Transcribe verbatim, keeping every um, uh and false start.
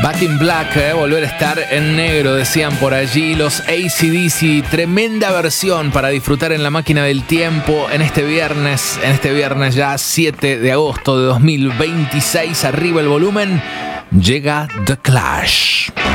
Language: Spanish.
Back in Black, eh, volver a estar en negro, decían por allí los A C D C. Tremenda versión para disfrutar en la máquina del tiempo en este viernes, en este viernes ya siete de agosto de dos mil veintiséis. Arriba el volumen, llega The Clash.